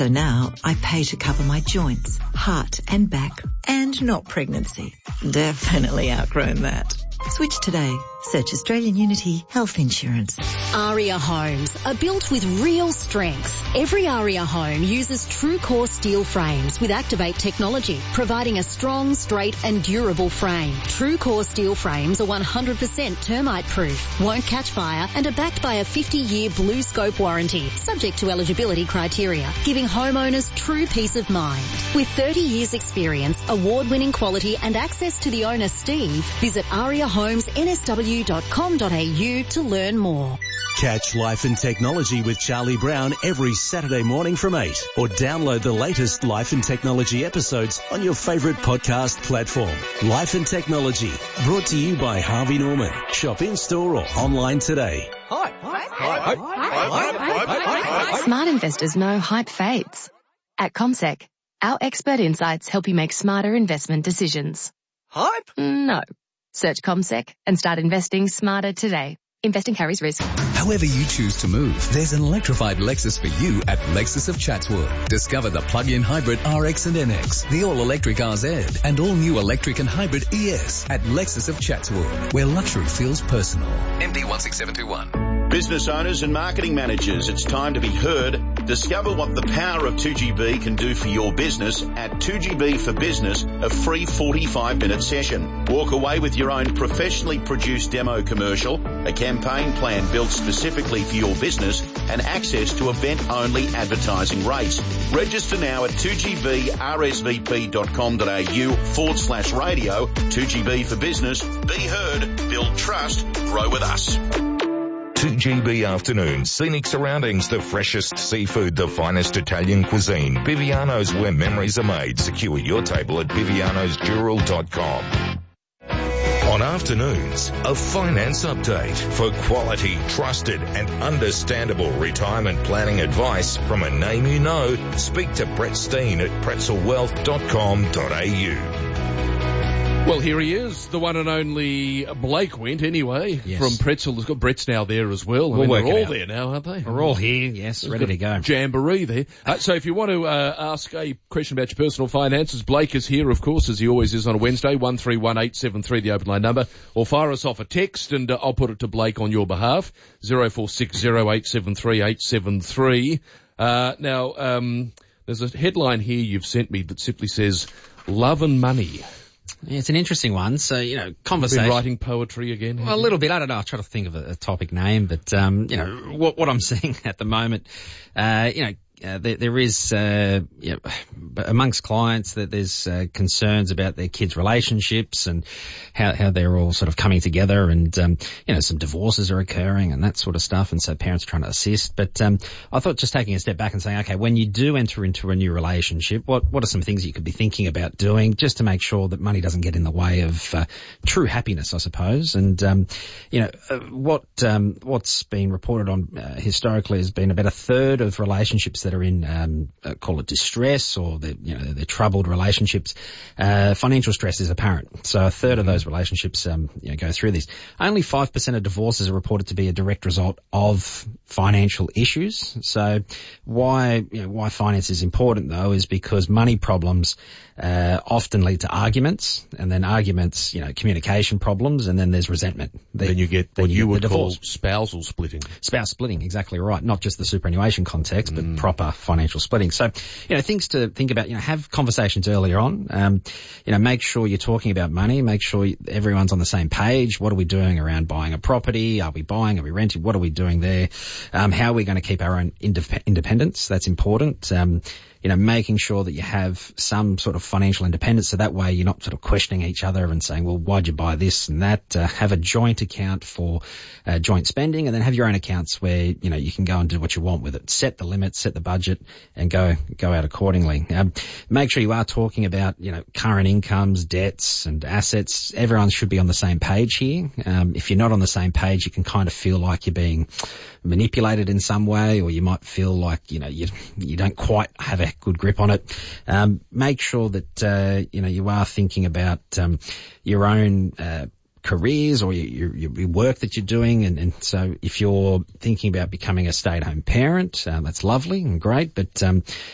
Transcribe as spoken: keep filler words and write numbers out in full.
So now I pay to cover my joints, heart and back, and not pregnancy. Definitely outgrown that. Switch today. Search Australian Unity Health Insurance. Aria homes are built with real strengths. Every Aria home uses true core steel frames with Activate technology, providing a strong, straight and durable frame. True core steel frames are one hundred percent termite proof, won't catch fire and are backed by a fifty year Blue Scope warranty, subject to eligibility criteria, giving homeowners true peace of mind. With thirty years experience, award-winning quality and access to the owner Steve, visit aria homes n s w dot com dot a u to learn more. Catch Life and Technology with Charlie Brown every Saturday morning from eight, or download the latest Life and Technology episodes on your favourite podcast platform. Life and Technology, brought to you by Harvey Norman. Shop in-store or online today. Hype. Hype. Hype. Hype. Hype. Smart investors know hype fades. At CommSec, our expert insights help you make smarter investment decisions. Hype? No. Search CommSec and start investing smarter today. Investing carries risk. However you choose to move, there's an electrified Lexus for you at Lexus of Chatswood. Discover the plug-in hybrid R X and N X, the all-electric R Z, and all-new electric and hybrid E S at Lexus of Chatswood, where luxury feels personal. M D one six seven two one. Business owners and marketing managers, it's time to be heard. Discover what the power of two G B can do for your business at two G B for Business, a free forty-five minute session. Walk away with your own professionally produced demo commercial, a campaign plan built specifically for your business, and access to event-only advertising rates. Register now at two g b r s v p dot com dot a u forward slash radio. two G B for Business. Be heard, build trust, grow with us. two G B afternoons, scenic surroundings, the freshest seafood, the finest Italian cuisine. Biviano's, where memories are made. Secure your table at bivianos jewel dot com. On afternoons, a finance update for quality, trusted and understandable retirement planning advice from a name you know. Speak to Brett Steen at pretzel wealth dot com dot a u. Well, here he is, the one and only Blake Went, anyway, yes. from Pretzel. There's got Brett's now there as well. We'll I mean, work they're it all out. there now, aren't they? We're all here, yes, There's ready to go. Jamboree there. Uh, so if you want to uh, ask a question about your personal finances, Blake is here, of course, as he always is on a Wednesday, one three one eight seven three, the open line number, or fire us off a text and uh, I'll put it to Blake on your behalf, zero four six zero eight seven three eight seven three. Uh, now, um, there's a headline here you've sent me that simply says, Love and Money. Yeah, it's an interesting one. So, you know, conversation. Been writing poetry again? Well, a little bit. I don't know. I'll try to think of a, a topic name, but, um, you know, what, what I'm seeing at the moment, uh, you know, Uh, there, there is, uh, you know, amongst clients that there's uh, concerns about their kids' relationships and how, how they're all sort of coming together, and um, you know, some divorces are occurring and that sort of stuff, and so parents are trying to assist. But um, I thought just taking a step back and saying, okay, when you do enter into a new relationship, what what are some things you could be thinking about doing just to make sure that money doesn't get in the way of uh, true happiness, I suppose. And um, you know, uh, what um, what's been reported on uh, historically has been about a third of relationships that are in, um, uh, call it distress, or they're, you know, they're troubled relationships. Uh, financial stress is apparent. So a third of those relationships, um, you know, go through this. Only five percent of divorces are reported to be a direct result of financial issues. So why, you know, why finance is important though is because money problems, uh, often lead to arguments, and then arguments, you know, communication problems, and then there's resentment. The, then you get what you, you would call divorce. spousal splitting. Spouse splitting, exactly right. Not just the superannuation context, but Mm. proper financial splitting. So, you know, things to think about, you know, have conversations earlier on. Um, you know, make sure you're talking about money. Make sure everyone's on the same page. What are we doing around buying a property? Are we buying? Are we renting? What are we doing there? Um, how are we going to keep our own indep- independence? That's important. Um, you know, making sure that you have some sort of financial independence, so that way you're not sort of questioning each other and saying, well, why'd you buy this and that? Uh, have a joint account for uh, joint spending, and then have your own accounts where, you know, you can go and do what you want with it. Set the limits, set the budget, and go go out accordingly. Um, make sure you are talking about, you know, current incomes, debts, and assets. Everyone should be on the same page here. Um, if you're not on the same page, you can kind of feel like you're being manipulated in some way, or you might feel like, you know, you you don't quite have a good grip on it. Um, make sure that, uh, you know, you are thinking about, um, your own, uh, careers or your, your, your work that you're doing. And, and so if you're thinking about becoming a stay-at-home parent, uh, that's lovely and great, but, um,